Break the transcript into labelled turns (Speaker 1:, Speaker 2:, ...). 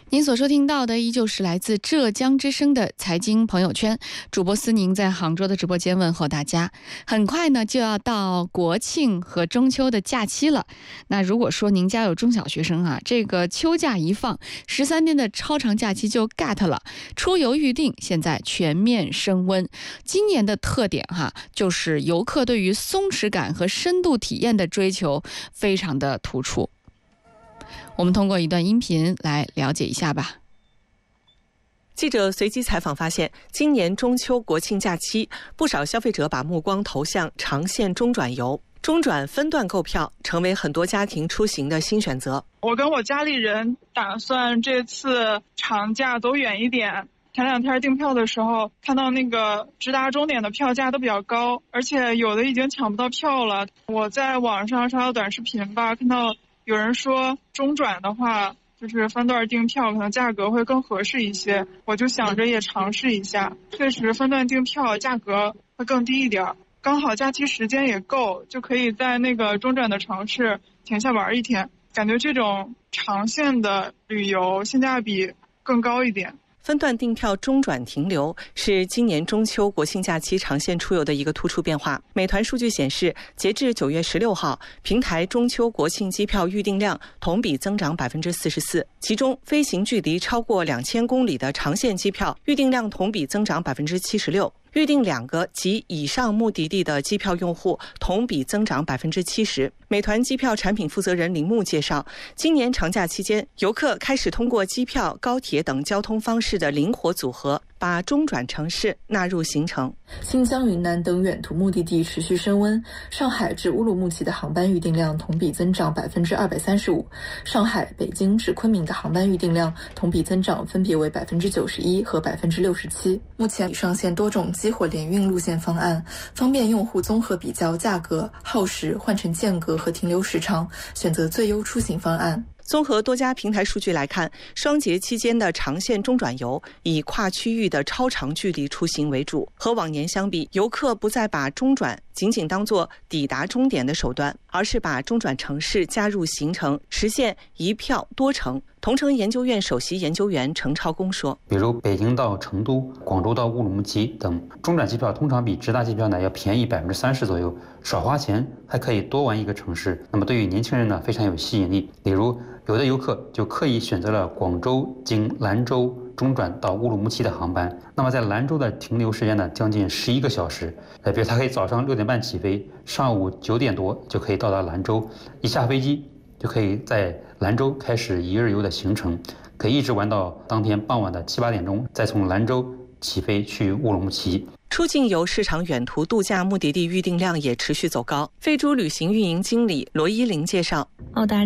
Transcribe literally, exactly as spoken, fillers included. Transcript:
Speaker 1: 您所收听到的依旧是来自浙江之声的财经朋友圈，主播思宁在杭州的直播间问候大家。很快呢就要到国庆和中秋的假期了，那如果说您家有中小学生啊，这个秋假一放，十三天的超长假期就 get 了，出游预订现在全面升温。今年的特点哈，就是游客对于松弛感和深度体验的追求非常的突出。我们通过一段音频来了解一下吧。
Speaker 2: 记者随机采访发现，今年中秋国庆假期，不少消费者把目光投向长线中转游。中转分段购票成为很多家庭出行的新选择。
Speaker 3: 我跟我家里人打算这次长假走远一点。前两天订票的时候，看到那个直达终点的票价都比较高，而且有的已经抢不到票了。我在网上刷到短视频吧，看到有人说中转的话就是分段订票，可能价格会更合适一些，我就想着也尝试一下。确实分段订票价格会更低一点，刚好假期时间也够，就可以在那个中转的城市停下玩一天。感觉这种长线的旅游性价比更高一点。
Speaker 2: 分段订票中转停留是今年中秋国庆假期长线出游的一个突出变化。美团数据显示，截至九月十六号，平台中秋国庆机票预订量同比增长百分之四十四，其中飞行距离超过两千公里的长线机票预订量同比增长百分之七十六。预订两个及以上目的地的机票用户同比增长百分之七十。美团机票产品负责人林木介绍，今年长假期间，游客开始通过机票、高铁等交通方式的灵活组合，把中转城市纳入行程。
Speaker 4: 新疆、云南等远途目的地持续升温，上海至乌鲁木齐的航班预订量同比增长百分之二百三十五，上海、北京至昆明的航班预订量同比增长分别为百分之九十一和百分之六十七。目前已上线多种机或联运路线方案，方便用户综合比较价格、耗时、换乘间隔和停留时长，选择最优出行方案。
Speaker 2: 综合多家平台数据来看，双节期间的长线中转游以跨区域的超长距离出行为主。和往年相比，游客不再把中转仅仅当作抵达终点的手段，而是把中转城市加入行程，实现一票多程。同城研究院首席研究员程超公说，
Speaker 5: 比如北京到成都、广州到乌鲁木齐等中转机票通常比直达机票呢要便宜百分之三十左右，少花钱还可以多玩一个城市。那么对于年轻人呢非常有吸引力。比如有的游客就刻意选择了广州经兰州中转到乌鲁木齐的航班，那么在兰州的停留时间呢将近十一个小时。呃，比如他可以早上六点半起飞，上午九点多就可以到达兰州，一下飞机就可以在兰州开始一日游的行程，可以一直玩到当天傍晚的七八点钟，再从兰州起飞去乌鲁木齐。
Speaker 2: 出境游市场远途度假目的地预订量也持续走高。飞猪旅行运营经理罗依林介绍，
Speaker 6: 澳大